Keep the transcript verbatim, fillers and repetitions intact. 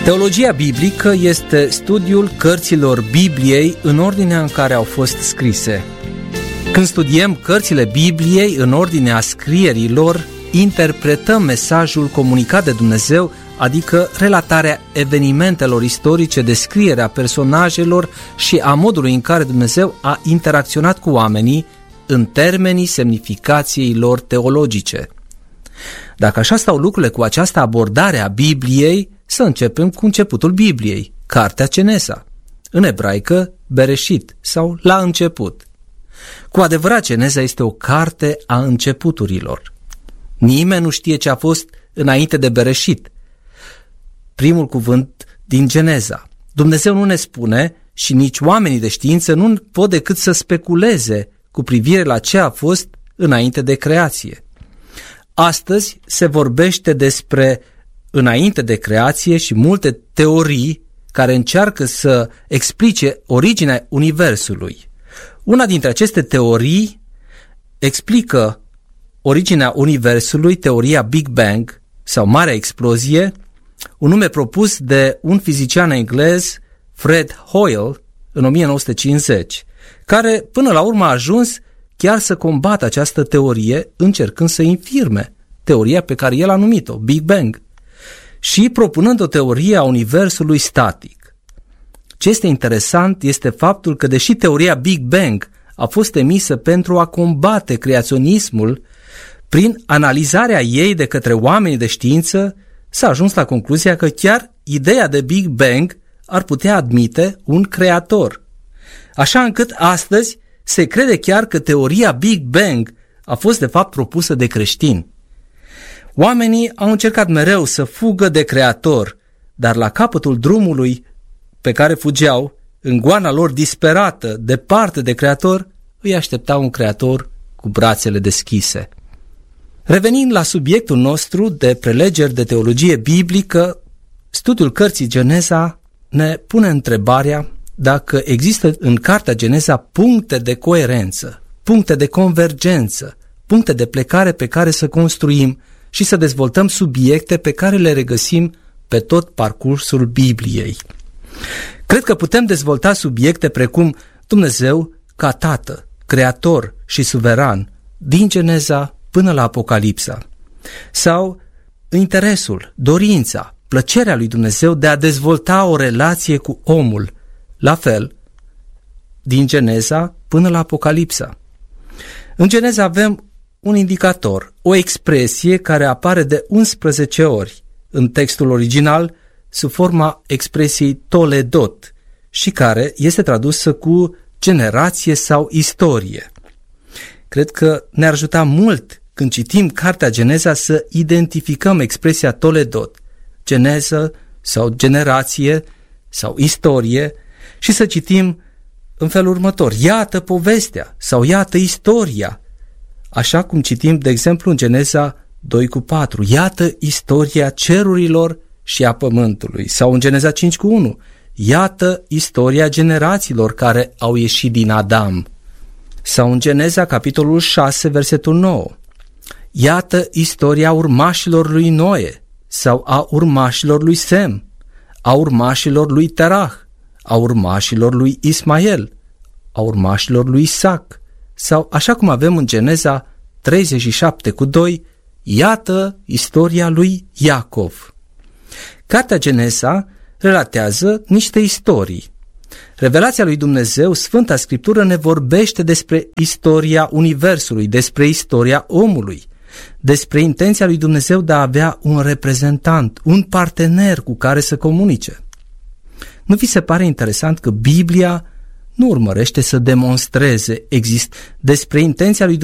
Teologia biblică este studiul cărților Bibliei în ordinea în care au fost scrise. Când studiem cărțile Bibliei în ordinea scrierii lor, interpretăm mesajul comunicat de Dumnezeu, adică relatarea evenimentelor istorice, descrierea personajelor și a modului în care Dumnezeu a interacționat cu oamenii în termenii semnificației lor teologice. Dacă așa stau lucrurile cu această abordare a Bibliei, să începem cu începutul Bibliei, cartea Geneza, în ebraică Bereshit sau la început. Cu adevărat, Geneza este o carte a începuturilor. Nimeni nu știe ce a fost înainte de Bereshit, primul cuvânt din Geneza. Dumnezeu nu ne spune și nici oamenii de știință nu pot decât să speculeze cu privire la ce a fost înainte de creație. Astăzi se vorbește despre înainte de creație și multe teorii care încearcă să explice originea Universului. Una dintre aceste teorii explică originea Universului, teoria Big Bang sau Marea Explozie, un nume propus de un fizician englez, Fred Hoyle, în o mie nouă sute cincizeci, care până la urmă a ajuns chiar să combată această teorie, încercând să infirme teoria pe care el a numit-o, Big Bang, și propunând o teorie a Universului static. Ce este interesant este faptul că, deși teoria Big Bang a fost emisă pentru a combate creaționismul, prin analizarea ei de către oamenii de știință, s-a ajuns la concluzia că chiar ideea de Big Bang ar putea admite un creator. Așa încât astăzi se crede chiar că teoria Big Bang a fost de fapt propusă de creștini. Oamenii au încercat mereu să fugă de creator, dar la capătul drumului pe care fugeau, în goana lor disperată, departe de creator, îi aștepta un creator cu brațele deschise. Revenind la subiectul nostru de prelegeri de teologie biblică, studiul cărții Geneza ne pune întrebarea dacă există în cartea Geneza puncte de coerență, puncte de convergență, puncte de plecare pe care să construim și să dezvoltăm subiecte pe care le regăsim pe tot parcursul Bibliei. Cred că putem dezvolta subiecte precum Dumnezeu ca Tată, Creator și Suveran, din Geneza până la Apocalipsa, sau interesul, dorința, plăcerea lui Dumnezeu de a dezvolta o relație cu omul, la fel, din Geneza până la Apocalipsa. În Geneza avem un indicator, o expresie care apare de unsprezece ori în textul original sub forma expresiei toledot și care este tradusă cu generație sau istorie. Cred că ne-ar ajuta mult când citim cartea Geneza să identificăm expresia toledot, geneză sau generație sau istorie și să citim în felul următor: iată povestea sau iată istoria, așa cum citim, de exemplu, în Geneza doi cu patru, iată istoria cerurilor și a pământului, sau în Geneza cinci cu unu, iată istoria generațiilor care au ieșit din Adam, sau în Geneza capitolul șase, versetul nouă, iată istoria urmașilor lui Noe, sau a urmașilor lui Sem, a urmașilor lui Terah, a urmașilor lui Ismael, a urmașilor lui Isaac, sau așa cum avem în Geneza treizeci și șapte cu doi, iată istoria lui Iacov. Cartea Geneza relatează niște istorii. Revelația lui Dumnezeu, Sfânta Scriptură, ne vorbește despre istoria Universului, despre istoria omului, despre intenția lui Dumnezeu de a avea un reprezentant, un partener cu care să comunice. Nu vi se pare interesant că Biblia nu urmărește să demonstreze exist despre intenția lui